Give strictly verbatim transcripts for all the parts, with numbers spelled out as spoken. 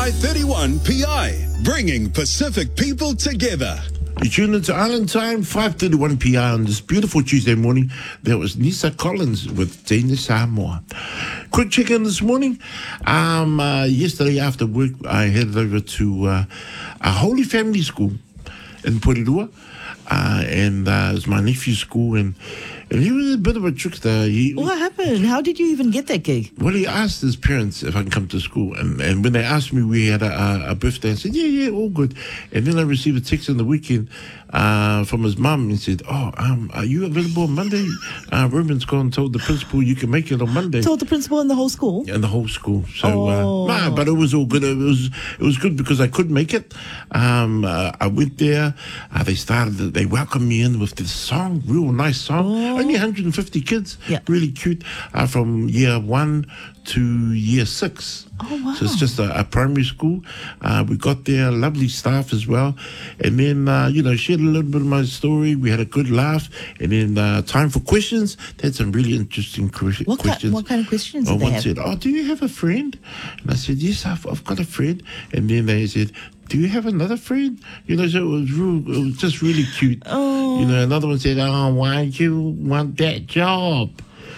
five thirty-one P I, bringing Pacific people together. You tune into Island Time, five thirty-one P I on this beautiful Tuesday morning. There was Nisa Collins with Dana Samoa. Quick check-in this morning. Um, uh, yesterday after work, I headed over to uh, a Holy Family School in Porirua. Uh, and uh, it was my nephew's school, and, and he was a bit of a trickster. He, what happened? How did you even get that gig? Well, he asked his parents if I can come to school, and, and when they asked me, we had a, a birthday. I said, yeah, yeah, all good. And then I received a text on the weekend uh, from his mum and said, oh, um, are you available on Monday? Uh, Ruben's gone and told the principal you can make it on Monday. Told the principal and the whole school? And the whole school. So, oh. uh, nah, but it was all good. It was it was good because I couldn't make it. Um, uh, I went there. Uh, they started, they welcomed me in with this song, real nice song. Oh. Only one hundred fifty kids, yeah. Really cute, uh, from year one to year six. Oh, wow. So it's just a, a primary school. Uh, we got there, lovely staff as well. And then, uh, you know, shared a little bit of my story. We had a good laugh. And then uh, time for questions. They had some really interesting que- what questions. Kind, what kind of questions oh, did they one have? said, oh, do you have a friend? And I said, yes, I've, I've got a friend. And then they said, do you have another friend? You know, so it was, real, it was just really cute. Oh. You know, another one said, oh, why do you want that job?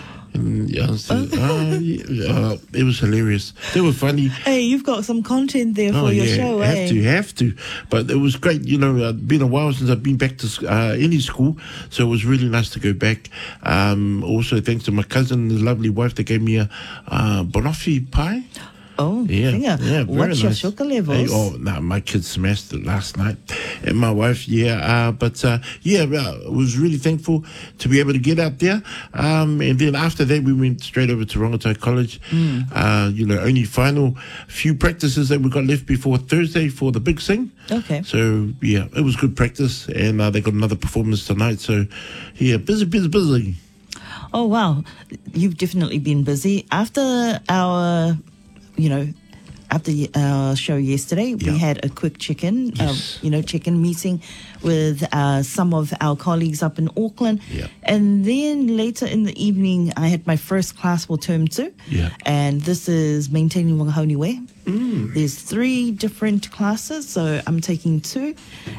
And I said, oh, yeah. uh, it was hilarious. They were funny. Hey, you've got some content there for oh, your yeah, show, have eh? to, have to. But it was great. You know, it's been a while since I've been back to uh, any school, so it was really nice to go back. Um, also, thanks to my cousin, his lovely wife, that gave me a uh, banoffee pie. Oh, yeah, yeah. yeah. What's your nice. sugar levels? Hey, oh, no, my kids smashed it last night, and my wife, yeah. Uh, but uh, yeah, uh, I was really thankful to be able to get out there. Um, and then after that, we went straight over to Rongotai College. Mm. Uh, you know, only final few practices that we got left before Thursday for the big sing. Okay. So yeah, it was good practice, and uh, they got another performance tonight. So yeah, busy, busy, busy. Oh wow, you've definitely been busy after our. You know, after our show yesterday, yeah. we had a quick check-in, yes. uh, you know, check-in meeting with uh, some of our colleagues up in Auckland. Yeah. And then later in the evening, I had my first class for term two. Yeah. And this is Maintaining Wakahauniwe. Mm. There's three different classes, so I'm taking two.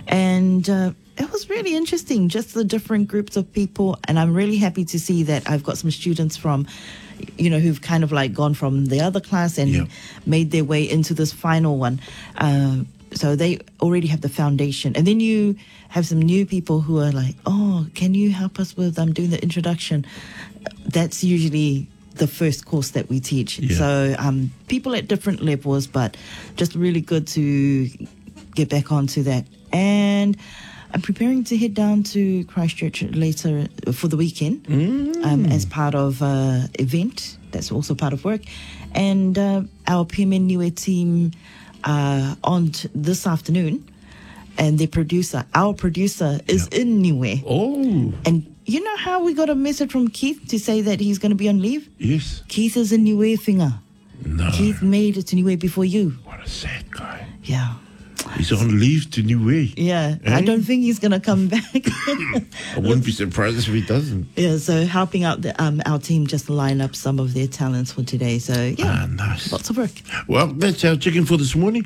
And uh, it was really interesting, just the different groups of people. And I'm really happy to see that I've got some students from you know, who've kind of like gone from the other class and yeah. made their way into this final one. Uh, so they already have the foundation. And then you have some new people who are like, oh, can you help us with um, doing the introduction? That's usually the first course that we teach. Yeah. So um, people at different levels, but just really good to get back onto that. And I'm preparing to head down to Christchurch later for the weekend mm. um, as part of an uh, event that's also part of work. And uh, our P M N Niue team uh, on t- this afternoon, and their producer, our producer, is yeah. in Niue. Oh. And you know how we got a message from Keith to say that he's going to be on leave? Yes. Keith is in Niue, Finger. No. Keith made it to Niue before you. What a sad guy. Yeah. He's on leave to Niue. Yeah, eh? I don't think he's going to come back. I wouldn't be surprised if he doesn't. Yeah, so helping out the, um, our team just line up some of their talents for today. So, yeah, ah, nice. Lots of work. Well, that's our check-in for this morning.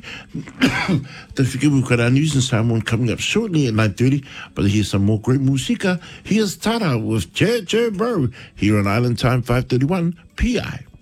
Don't forget, we've got our news and Simon coming up shortly at nine thirty. But here's some more great musika. Here's Tara with Che Che Bro here on Island Time five thirty-one P I.